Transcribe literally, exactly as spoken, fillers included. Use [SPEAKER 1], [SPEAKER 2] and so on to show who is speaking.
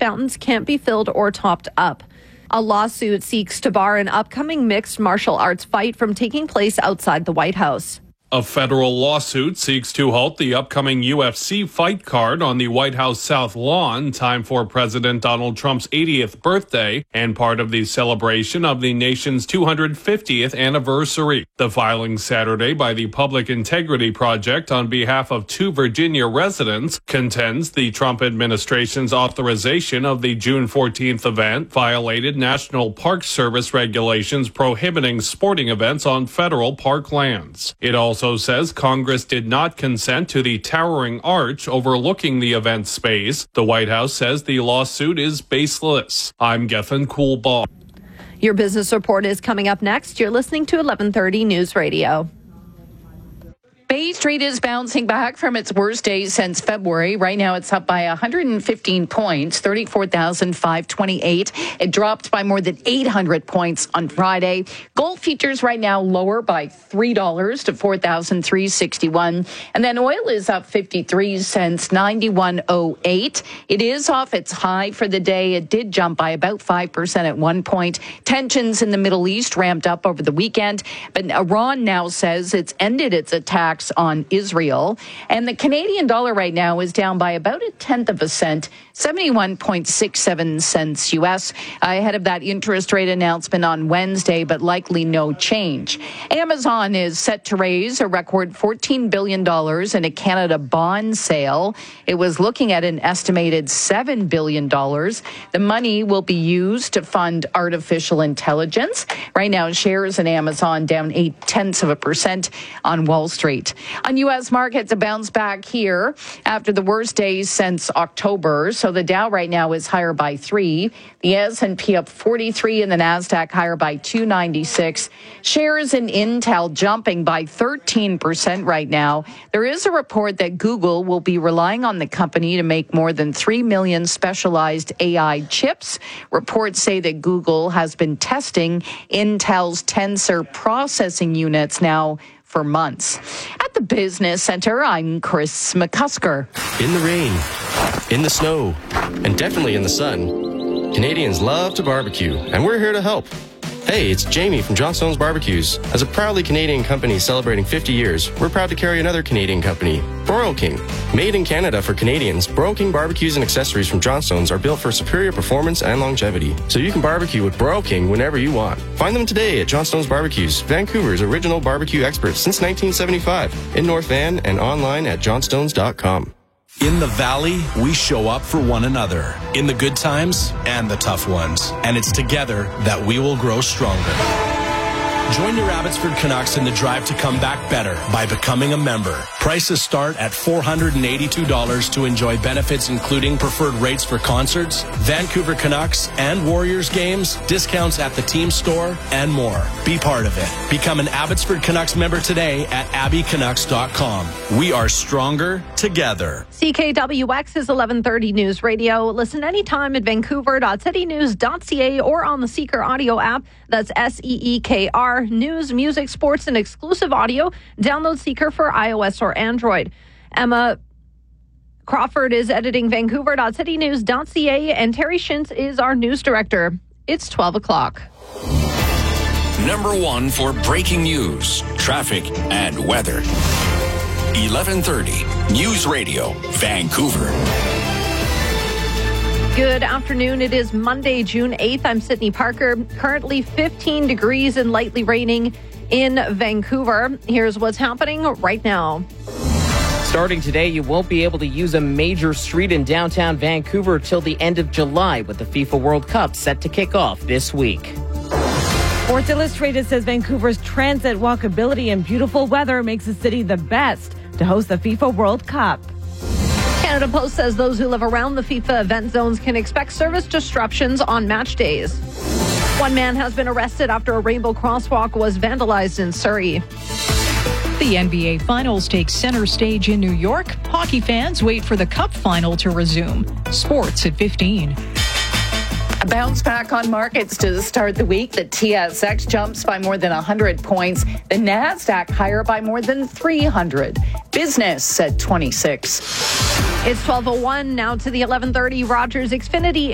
[SPEAKER 1] fountains can't be filled or topped up. A lawsuit seeks to bar an upcoming mixed martial arts fight from taking place outside the White House.
[SPEAKER 2] A federal lawsuit seeks to halt the upcoming U F C fight card on the White House South Lawn, time for President Donald Trump's eightieth birthday and part of the celebration of the nation's two hundred fiftieth anniversary. The filing Saturday by the Public Integrity Project on behalf of two Virginia residents contends the Trump administration's authorization of the June fourteenth event violated National Park Service regulations prohibiting sporting events on federal park lands. It also says Congress did not consent to the towering arch overlooking the event space. The White House says the lawsuit is baseless. I'm Gethin Coolbaugh.
[SPEAKER 1] Your business report is coming up next. You're listening to eleven thirty News Radio.
[SPEAKER 3] Bay Street is bouncing back from its worst day since February. Right now, it's up by one hundred fifteen points, thirty-four thousand five hundred twenty-eight. It dropped by more than eight hundred points on Friday. Gold futures right now lower by three dollars to four thousand three hundred sixty-one. And then oil is up fifty-three cents, ninety-one oh eight. It is off its high for the day. It did jump by about five percent at one point. Tensions in the Middle East ramped up over the weekend, but Iran now says it's ended its attacks on Israel. And the Canadian dollar right now is down by about a tenth of a cent, seventy-one point six seven cents U S, ahead of that interest rate announcement on Wednesday, but likely no change. Amazon is set to raise a record fourteen billion dollars in a Canada bond sale. It was looking at an estimated seven billion dollars. The money will be used to fund artificial intelligence. Right now, shares in Amazon down eight tenths of a percent on Wall Street. On U S markets, a bounce back here after the worst days since October. So the Dow right now is higher by three. The S and P up forty-three and the NASDAQ higher by two ninety-six. Shares in Intel jumping by thirteen percent right now. There is a report that Google will be relying on the company to make more than three million specialized A I chips. Reports say that Google has been testing Intel's Tensor processing units now for months. At the Business Center, I'm Chris McCusker.
[SPEAKER 4] In the rain, in the snow, and definitely in the sun, Canadians love to barbecue, and we're here to help. Hey, it's Jamie from Johnstone's Barbecues. As a proudly Canadian company celebrating fifty years, we're proud to carry another Canadian company, Broil King. Made in Canada for Canadians, Broil King barbecues and accessories from Johnstone's are built for superior performance and longevity, so you can barbecue with Broil King whenever you want. Find them today at Johnstone's Barbecues, Vancouver's original barbecue experts since nineteen seventy-five, in North Van and online at johnstones dot com.
[SPEAKER 5] In the Valley, we show up for one another, in the good times and the tough ones. And it's together that we will grow stronger. Join your Abbotsford Canucks in the drive to come back better by becoming a member. Prices start at four hundred eighty-two dollars to enjoy benefits including preferred rates for concerts, Vancouver Canucks and Warriors games, discounts at the team store, and more. Be part of it. Become an Abbotsford Canucks member today at abby canucks dot com. We are stronger together.
[SPEAKER 1] C K W X is eleven thirty News Radio. Listen anytime at vancouver dot city news dot c a or on the Seeker audio app. That's S E E K R. News, music, sports, and exclusive audio. Download Seeker for iOS or Android. Emma Crawford is editing vancouver dot city news dot c a, and Terry Shintz is our news director. It's twelve o'clock.
[SPEAKER 6] Number one for breaking news, traffic, and weather. eleven thirty News Radio, Vancouver.
[SPEAKER 1] Good afternoon. It is Monday, June eighth. I'm Sydney Parker. Currently fifteen degrees and lightly raining in Vancouver. Here's what's happening right now.
[SPEAKER 7] Starting today, you won't be able to use a major street in downtown Vancouver till the end of July, with the FIFA World Cup set to kick off this week.
[SPEAKER 8] Sports Illustrated says Vancouver's transit, walkability, and beautiful weather makes the city the best to host the FIFA World Cup.
[SPEAKER 1] Canada Post says those who live around the FIFA event zones can expect service disruptions on match days. One man has been arrested after a rainbow crosswalk was vandalized in Surrey.
[SPEAKER 9] The N B A Finals take center stage in New York. Hockey fans wait for the Cup final to resume. Sports at fifteen.
[SPEAKER 3] A bounce back on markets to start the week. The T S X jumps by more than one hundred points. The NASDAQ higher by more than three hundred. Business at twenty-six.
[SPEAKER 1] It's twelve oh one. Now to the eleven thirty Rogers Xfinity